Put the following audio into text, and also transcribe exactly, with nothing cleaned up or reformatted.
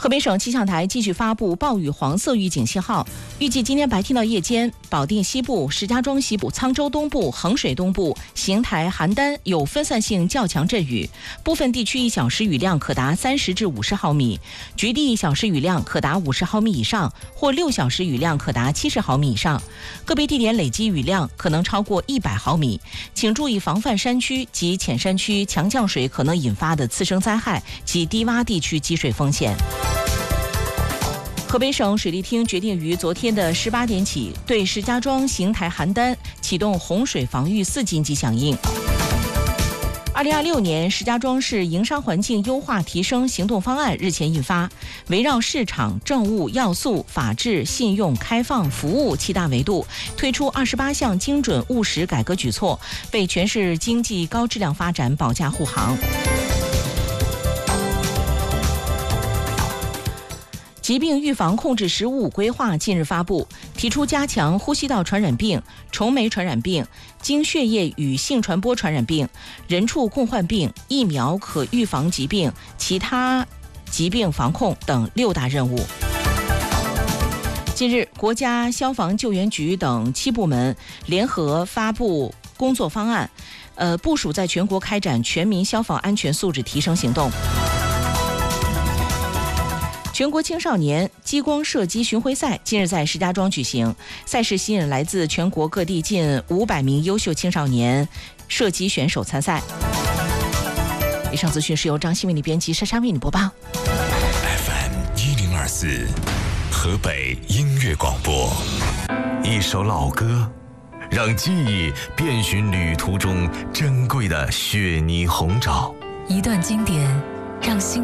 河北省气象台继续发布暴雨黄色预警信号，预计今天白天到夜间，保定西部、石家庄西部、沧州东部、衡水东部、邢台、邯郸有分散性较强阵雨，部分地区一小时雨量可达三十至五十毫米，局地一小时雨量可达五十毫米以上，或六小时雨量可达七十毫米以上，个别地点累计雨量可能超过一百毫米，请注意防范山区及浅山区强降水可能引发的次生灾害及低洼地区积水风险。河北省水利厅决定于昨天的十八点起，对石家庄、邢台、邯郸启动洪水防御四紧急响应。二零二六年石家庄市营商环境优化提升行动方案日前印发，围绕市场、政务、要素、法治、信用、开放、服务七大维度，推出二十八项精准务实改革举措，为全市经济高质量发展保驾护航。疾病预防控制“十五五”规划近日发布，提出加强呼吸道传染病、虫媒传染病、经血液与性传播传染病、人畜共患病、疫苗可预防疾病、其他疾病防控等六大任务。近日，国家消防救援局等七部门联合发布工作方案，呃，部署在全国开展全民消防安全素质提升行动。全国青少年激光射击巡回赛近日在石家庄举行，赛事吸引来自全国各地近五百名优秀青少年射击选手参赛。以上资讯是由张新为你编辑，莎莎为你播报。 F M 一零二四，河北音乐广播。一首老歌，让记忆遍寻旅途中珍贵的雪泥红枣； 一段经典，让心